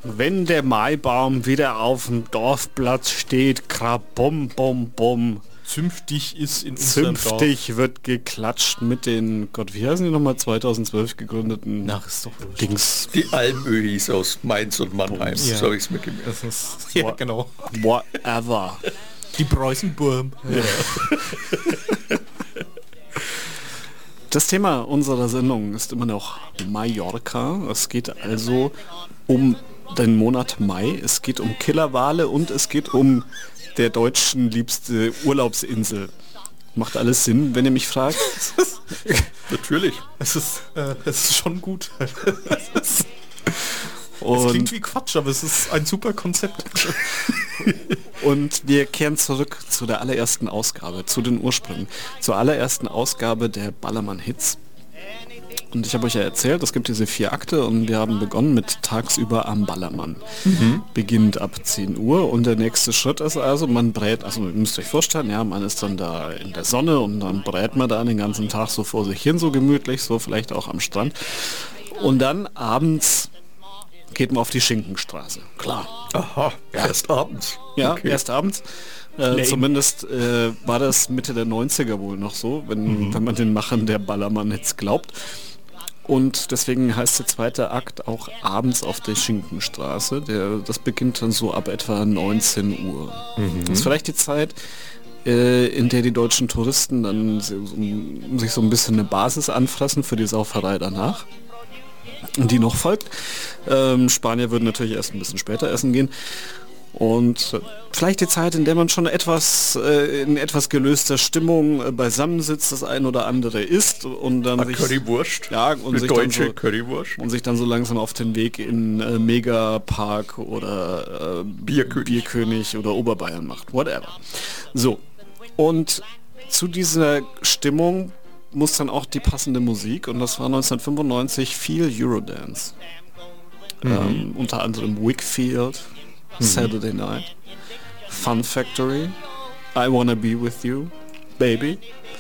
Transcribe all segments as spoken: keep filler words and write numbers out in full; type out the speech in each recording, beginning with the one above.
Wenn der Maibaum wieder auf dem Dorfplatz steht, krabum, bum, bum. Zünftig ist in unserem Zünftig Dorf. wird geklatscht mit den, Gott, wie heißen die nochmal, zweitausendzwölf gegründeten Nach ist doch wurscht. Dings. Die Almöhis aus Mainz und Mannheim, Ja. so habe ich es mir gemerkt. Das ist, ja, genau. Whatever. Die Preußenburm. Ja. Das Thema unserer Sendung ist immer noch Mallorca. Es geht also um den Monat Mai. Es geht um Killerwale und es geht um der deutschen liebste Urlaubsinsel. Macht alles Sinn, wenn ihr mich fragt? Natürlich. Es ist, äh, es ist schon gut. Es ist, es Und, klingt wie Quatsch, aber es ist ein super Konzept. und wir kehren zurück zu der allerersten Ausgabe, zu den Ursprüngen. Zur allerersten Ausgabe der Ballermann-Hits. Und ich habe euch ja erzählt, es gibt diese vier Akte und wir haben begonnen mit Tagsüber am Ballermann. Mhm. Beginnt ab zehn Uhr und der nächste Schritt ist also, man brät, also ihr müsst euch vorstellen, ja, man ist dann da in der Sonne und dann brät man da den ganzen Tag so vor sich hin, so gemütlich, so vielleicht auch am Strand. Und dann abends geht man auf die Schinkenstraße. Klar. Aha, erst abends. Ja, Okay. erst abends. Äh, zumindest äh, war das Mitte der neunziger wohl noch so, wenn, mhm. wenn man den Machern der Ballermann jetzt glaubt. Und deswegen heißt der zweite Akt auch abends auf der Schinkenstraße. Der, das beginnt dann so ab etwa neunzehn Uhr. Mhm. Das ist vielleicht die Zeit, äh, in der die deutschen Touristen dann so, um, sich so ein bisschen eine Basis anfressen für die Sauferei danach. Die noch folgt. Ähm, Spanier würden natürlich erst ein bisschen später essen gehen. Und äh, vielleicht die Zeit, in der man schon etwas äh, in etwas gelöster Stimmung äh, beisammen sitzt, das ein oder andere isst und dann sich, Currywurst. ja, und Eine sich, deutsche dann so, Currywurst. und sich dann so langsam auf den Weg in äh, Megapark oder äh, Bierkönig. Bierkönig oder Oberbayern macht. Whatever. So. Und zu dieser Stimmung muss dann auch die passende Musik und das war neunzehnhundertfünfundneunzig viel Eurodance. Mhm. Ähm, unter anderem Wakefield, mhm. Saturday Night, Fun Factory, I Wanna Be With You, Baby.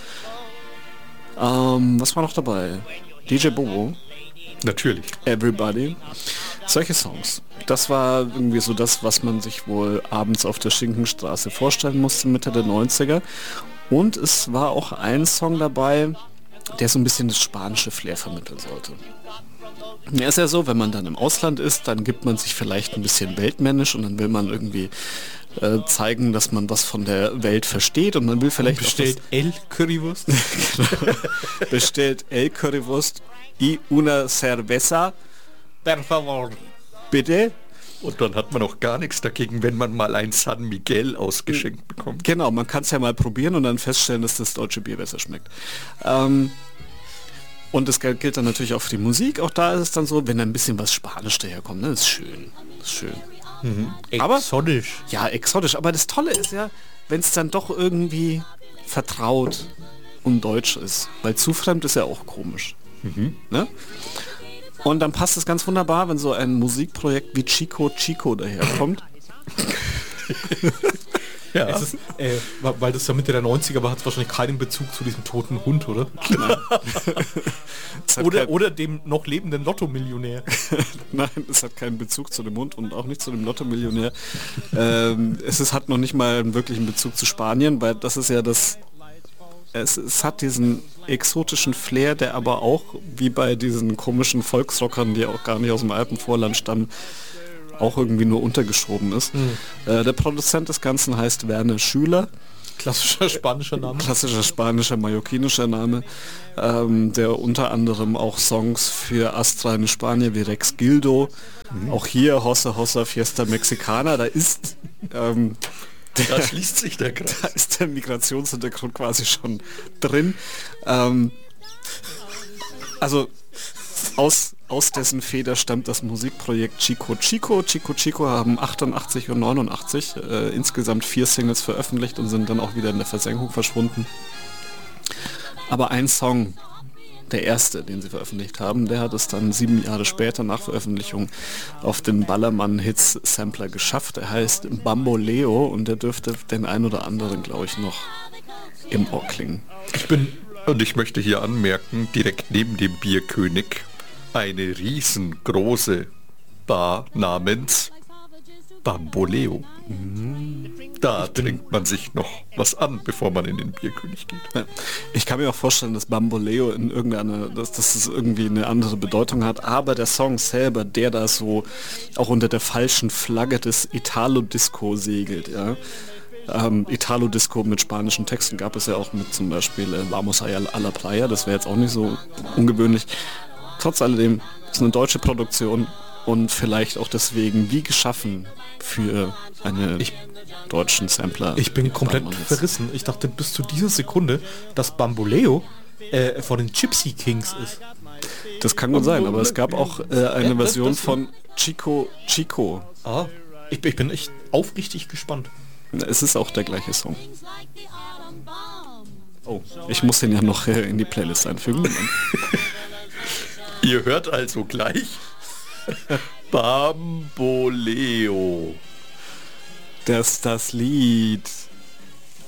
Ähm, was war noch dabei? D J Bobo. Natürlich. Everybody. Solche Songs. Das war irgendwie so das, was man sich wohl abends auf der Schinkenstraße vorstellen musste, Mitte der neunziger. Und es war auch ein Song dabei, der so ein bisschen das spanische Flair vermitteln sollte. Ja, ist ja so, wenn man dann im Ausland ist, dann gibt man sich vielleicht ein bisschen weltmännisch und dann will man irgendwie äh, zeigen, dass man was von der Welt versteht und man will vielleicht und bestellt auch El Currywurst. Genau. Bestellt El Currywurst y una cerveza. Per favor. Bitte. Und dann hat man auch gar nichts dagegen, wenn man mal ein San Miguel ausgeschenkt bekommt. Genau, man kann es ja mal probieren und dann feststellen, dass das deutsche Bier besser schmeckt. Ähm, und das gilt dann natürlich auch für die Musik. Auch da ist es dann so, wenn ein bisschen was Spanisch daherkommt, ne, ist schön. Ist schön. Mhm. Aber, exotisch. Ja, exotisch. Aber das Tolle ist ja, wenn es dann doch irgendwie vertraut und deutsch ist. Weil zu fremd ist ja auch komisch. Mhm. Ne? Und dann passt es ganz wunderbar, wenn so ein Musikprojekt wie Chico Chico daherkommt. Ja. Es ist, äh, weil das ja Mitte der neunziger war, hat es wahrscheinlich keinen Bezug zu diesem toten Hund, oder? oder, oder dem noch lebenden Lotto-Millionär. Nein, es hat keinen Bezug zu dem Hund und auch nicht zu dem Lotto-Millionär. ähm, es ist, hat noch nicht mal einen wirklichen Bezug zu Spanien, weil das ist ja das... Es, es hat diesen exotischen Flair, der aber auch, wie bei diesen komischen Volksrockern, die auch gar nicht aus dem Alpenvorland stammen, auch irgendwie nur untergeschoben ist. Mhm. Äh, der Produzent des Ganzen heißt Werner Schüler. Klassischer spanischer Name. Klassischer spanischer, mallorquinischer Name, ähm, der unter anderem auch Songs für astreine Spanier wie Rex Gildo, mhm. auch hier Hossa Hossa Fiesta Mexicana, da ist... Ähm, Da schließt sich der Kreis. Da ist der Migrationshintergrund quasi schon drin. Ähm, also aus, aus dessen Feder stammt das Musikprojekt Chico Chico. Chico Chico haben achtundachtzig und neunundachtzig äh, insgesamt vier Singles veröffentlicht und sind dann auch wieder in der Versenkung verschwunden. Aber ein Song, der erste, den sie veröffentlicht haben, der hat es dann sieben Jahre später nach Veröffentlichung auf den Ballermann-Hits-Sampler geschafft. Er heißt Bamboleo und der dürfte den ein oder anderen, glaube ich, noch im Ohr klingen. Ich bin, und ich möchte hier anmerken, direkt neben dem Bierkönig eine riesengroße Bar namens Bamboleo. Da trinkt man sich noch was an, bevor man in den Bierkönig geht. Ja. Ich kann mir auch vorstellen, dass Bamboleo in irgendeiner, dass, dass es irgendwie eine andere Bedeutung hat, aber der Song selber, der da so auch unter der falschen Flagge des Italo-Disco segelt, ja. Ähm, Italo-Disco mit spanischen Texten gab es ja auch mit zum Beispiel äh, Vamos a la Playa, das wäre jetzt auch nicht so ungewöhnlich. Trotz alledem ist eine deutsche Produktion und vielleicht auch deswegen wie geschaffen für eine ich, deutschen Sampler. Ich bin komplett verrissen. Ich dachte bis zu dieser Sekunde, dass Bamboleo äh, von den Gypsy Kings ist. Das kann gut sein, aber es gab auch äh, eine Version von Chico Chico. Ah, ich, ich bin echt aufrichtig gespannt. Es ist auch der gleiche Song. Oh, ich muss den ja noch äh, in die Playlist einfügen. Ihr hört also gleich Bamboleo. Das das Lied.